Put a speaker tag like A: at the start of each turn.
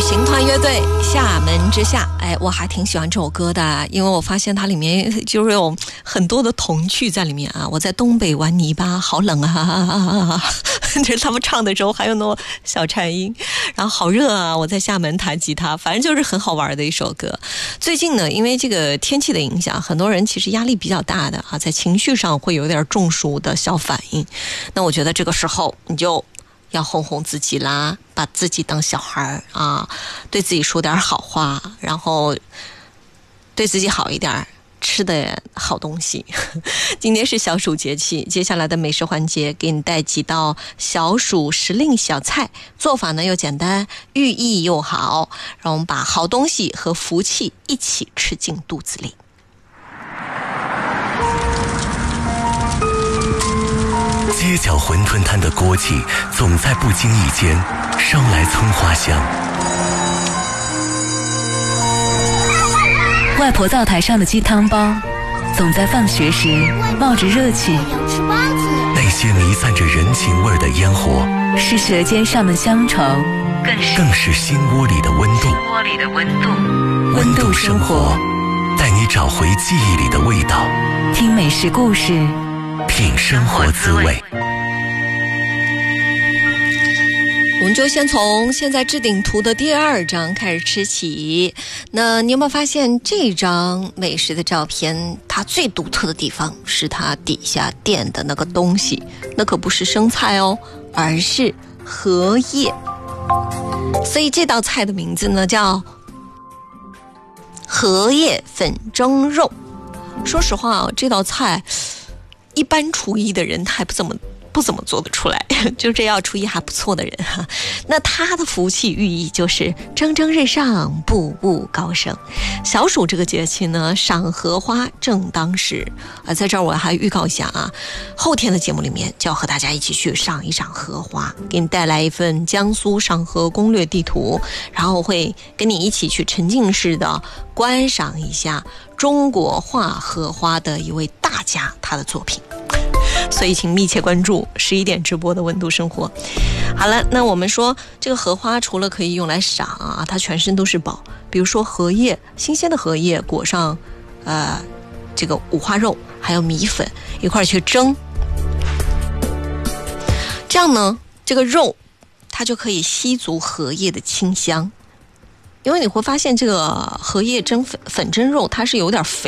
A: 行团乐队厦门之夏，我还挺喜欢这首歌的，因为我发现它里面就是有很多的童趣在里面啊。我在东北玩泥巴，好冷啊！就是他们唱的时候还有那种小颤音，然后好热啊！我在厦门弹吉他，反正就是很好玩的一首歌。最近呢，因为这个天气的影响，很多人其实压力比较大的啊，在情绪上会有点中暑的小反应。那我觉得这个时候你就要哄哄自己啦，把自己当小孩啊，对自己说点好话，然后对自己好一点，吃的好东西。今天是小暑节气，接下来的美食环节给你带几道小暑时令小菜，做法呢又简单，寓意又好，让我们把好东西和福气一起吃进肚子里。
B: 街角馄饨摊的锅气总在不经意间捎来葱花香，
C: 外婆灶台上的鸡汤包总在放学时冒着热气，
B: 那些弥散着人情味的烟火
C: 是舌尖上的乡愁，
B: 更是心窝里的温度。温度生活，带你找回记忆里的味道，
C: 听美食故事，
B: 品生活滋味。
A: 我们就先从现在置顶图的第2张开始吃起。那你有没有发现这张美食的照片，它最独特的地方是它底下垫的那个东西，那可不是生菜哦，而是荷叶。所以这道菜的名字呢叫荷叶粉蒸肉。说实话，这道菜一般厨艺的人还不怎么做得出来，就这要厨艺还不错的人哈。那他的福气寓意就是蒸蒸日上，步步高升。小暑这个节气呢，赏荷花正当时在这儿我还预告一下啊，后天的节目里面就要和大家一起去赏一赏荷花，给你带来一份江苏赏荷攻略地图，然后会跟你一起去沉浸式的观赏一下中国画荷花的一位大家他的作品。所以请密切关注11点直播的温度生活。好了，那我们说这个荷花除了可以用来赏啊，它全身都是宝。比如说荷叶，新鲜的荷叶裹上这个五花肉还有米粉一块去蒸，这样呢这个肉它就可以吸足荷叶的清香。因为你会发现这个荷叶蒸粉蒸肉它是有点肥